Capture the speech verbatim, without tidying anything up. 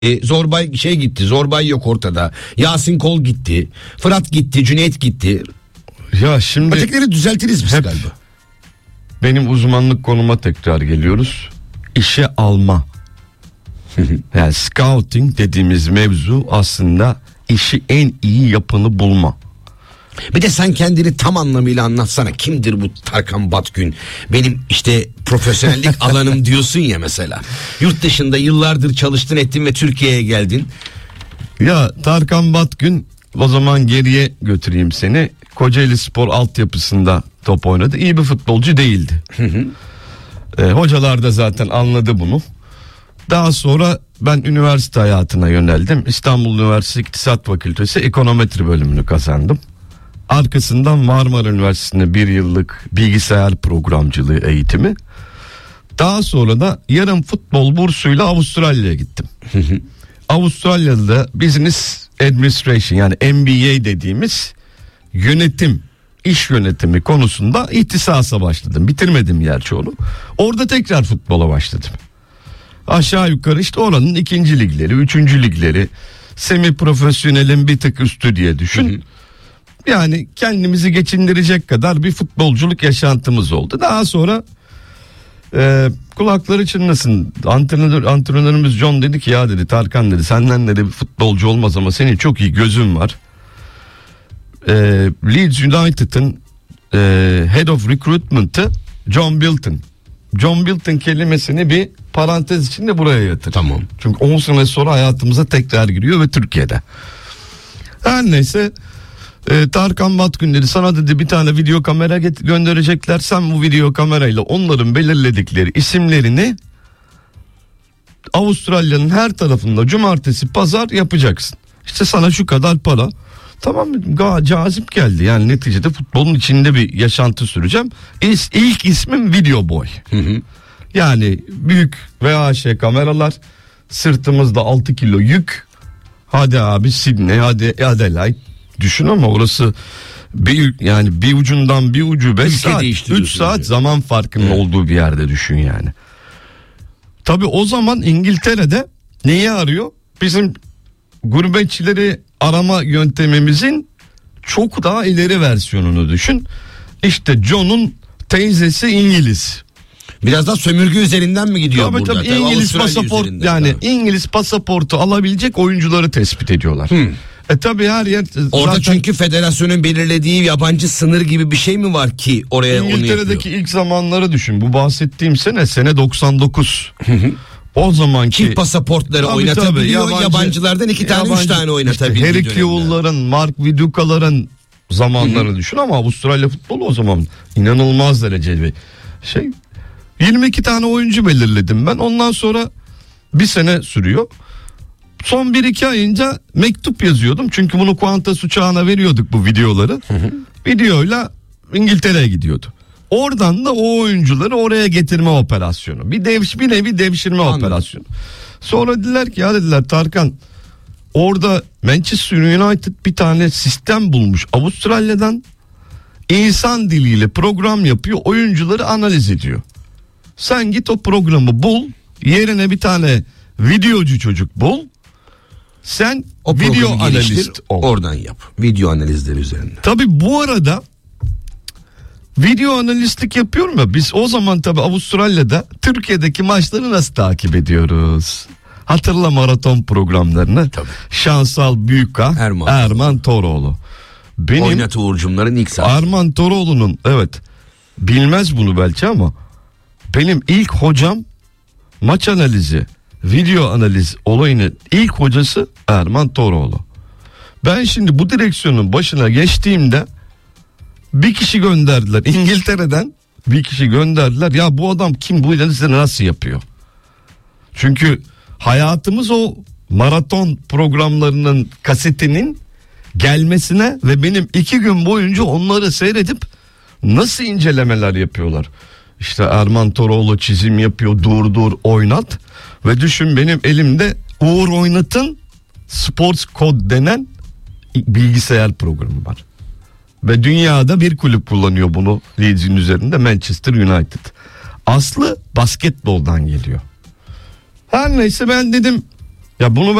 Zorbay şey gitti. Zorbay yok ortada. Yasin Kol gitti. Fırat gitti. Cüneyt gitti. Ya şimdi ötekileri düzeltiriz biz galiba. Benim uzmanlık konuma tekrar geliyoruz. İşe alma. Yani scouting dediğimiz mevzu aslında işi en iyi yapanı bulma. Bir de sen kendini tam anlamıyla anlatsana. Kimdir bu Tarkan Batgün? Benim işte profesyonellik alanım diyorsun ya mesela. Yurt dışında yıllardır çalıştın ettin ve Türkiye'ye geldin. Ya Tarkan Batgün, o zaman geriye götüreyim seni. Kocaeli Spor altyapısında top oynadı. İyi bir futbolcu değildi. e, hocalar da zaten anladı bunu. Daha sonra ben üniversite hayatına yöneldim. İstanbul Üniversitesi İktisat Fakültesi Ekonometri bölümünü kazandım. Arkasından Marmara Üniversitesi'nde bir yıllık bilgisayar programcılığı eğitimi. Daha sonra da yarım futbol bursuyla Avustralya'ya gittim. Avustralya'da Business Administration, yani M B A dediğimiz yönetim, iş yönetimi konusunda ihtisasa başladım. Bitirmedim gerçi onu. Orada tekrar futbola başladım. Aşağı yukarı işte oranın ikinci ligleri, üçüncü ligleri, semi profesyonelin bir tık üstü diye düşün. Yani kendimizi geçindirecek kadar bir futbolculuk yaşantımız oldu. Daha sonra e, kulakları çınlasın, antrenör, antrenörümüz John dedi ki ya dedi Tarkan dedi senden dedi bir futbolcu olmaz ama senin çok iyi gözün var. E, Leeds United'ın e, Head of Recruitment'ı John Bilton. John Bilton kelimesini bir parantez içinde buraya yatır. Tamam. Çünkü on sene sonra hayatımıza tekrar giriyor ve Türkiye'de. Her neyse e, Tarkan Batgün dedi sana dedi bir tane video kamera get- gönderecekler. Sen bu video kamerayla onların belirledikleri isimlerini Avustralya'nın her tarafında cumartesi pazar yapacaksın. İşte sana şu kadar para. Tamam dedim, gayet cazip geldi. Yani neticede futbolun içinde bir yaşantı süreceğim. İs, ilk ismim Video Boy. Hı hı. Yani büyük V H S kameralar, sırtımızda altı kilo yük. Hadi abi Sydney, hadi Adelaide. Düşün ama orası bir, yani bir ucundan bir ucu beş saat, üç saat diyor. Zaman farkının evet. olduğu bir yerde düşün yani. Tabii o zaman İngiltere'de neyi arıyor? Bizim gurbetçileri arama yöntemimizin çok daha ileri versiyonunu düşün. İşte John'un teyzesi İngiliz. Biraz da sömürge üzerinden mi gidiyor tabii, burada? Tabii tabii İngiliz pasaport, yani tabii. İngiliz pasaportu alabilecek oyuncuları tespit ediyorlar. Hmm. E tabii her yer orada zaten... çünkü federasyonun belirlediği yabancı sınır gibi bir şey mi var ki oraya onu yapıyor? İngiltere'deki ilk zamanları düşün. Bu bahsettiğim sene sene doksan dokuz. O zamanki çift pasaportları tabii, oynatabiliyor. Tabii, yabancı, yabancılardan iki tane yabancı, üç tane oynatabiliyor. İşte Harry Kewell'ların, Mark Viduka'ların zamanlarını düşün ama Avustralya futbolu o zaman inanılmaz dereceli bir şey. yirmi iki tane oyuncu belirledim ben. Ondan sonra bir sene sürüyor. Son bir iki ayınca mektup yazıyordum. Çünkü bunu Qantas uçağına veriyorduk bu videoları. Hı hı. Videoyla İngiltere'ye gidiyordu. Oradan da o oyuncuları oraya getirme operasyonu. Bir devş, bir nevi devşirme Anladım. operasyonu. Sonra dediler ki ya dediler Tarkan, orada Manchester United bir tane sistem bulmuş Avustralya'dan. İnsan diliyle program yapıyor, oyuncuları analiz ediyor. Sen git o programı bul, yerine bir tane videocu çocuk bul. Sen o video analist ol. Oradan yap. Video analizleri üzerinde. Tabii bu arada video analistlik yapıyorum ya, biz o zaman tabii Avustralya'da Türkiye'deki maçları nasıl takip ediyoruz? Hatırla maraton programlarını. Tabii. Şansal Büyüka, Erman, Erman Toroğlu. Benim Oynat Uğurcumların ilk saati. Erman Toroğlu'nun, evet, bilmez bunu belki ama benim ilk hocam maç analizi, video analiz olayının ilk hocası Erman Toroğlu. Ben şimdi bu direksiyonun başına geçtiğimde bir kişi gönderdiler İngiltere'den, bir kişi gönderdiler. Ya bu adam kim, bu analizleri nasıl yapıyor? Çünkü hayatımız o maraton programlarının kasetinin gelmesine ve benim iki gün boyunca onları seyredip nasıl incelemeler yapıyorlar. İşte Erman Toroğlu çizim yapıyor, dur dur oynat. Ve düşün benim elimde Uğur Oynat'ın Sports Code denen bilgisayar programı var. Ve dünyada bir kulüp kullanıyor bunu Leeds'in üzerinde, Manchester United. Aslı basketboldan geliyor. Her neyse ben dedim Ya bunu